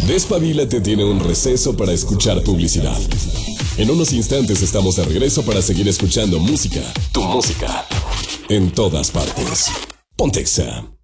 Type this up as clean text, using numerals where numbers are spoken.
Despabilate tiene un receso para escuchar publicidad. En unos instantes estamos de regreso para seguir escuchando música, tu música, en todas partes. Pontexa.